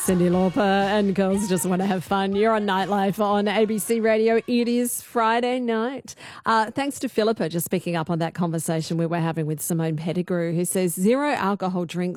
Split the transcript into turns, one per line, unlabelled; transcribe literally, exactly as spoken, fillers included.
Cyndi Lauper and Girls Just Want to Have Fun. You're on Nightlife on A B C Radio. It is Friday night. Uh, thanks to Philippa just picking up on that conversation we were having with Simone Pettigrew, who says zero alcohol drinks